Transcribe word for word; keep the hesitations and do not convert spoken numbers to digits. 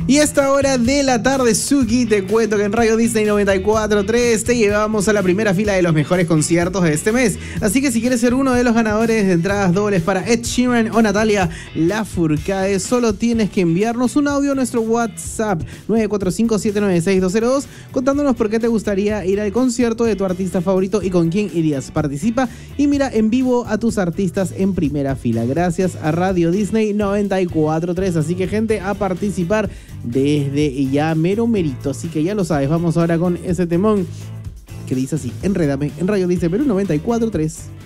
Y a esta hora de la tarde, Suki, te cuento que en Radio Disney noventa y cuatro punto tres te llevamos a la primera fila de los mejores conciertos de este mes. Así que si quieres ser uno de los ganadores de entradas dobles para Ed Sheeran o Natalia Lafourcade, solo tienes que enviarnos un audio a nuestro WhatsApp nueve cuatro cinco, siete nueve seis, dos cero dos contándonos por qué te gustaría ir al concierto de tu artista favorito y con quién irías. Participa y mira en vivo a tus artistas en primera fila. Gracias a Radio Disney noventa y cuatro punto tres. Así que, gente, a participar desde ya mero merito. Así que ya lo sabes, vamos ahora con ese temón que dice así: Enrédame en Radio Disney Perú noventa y cuatro punto tres.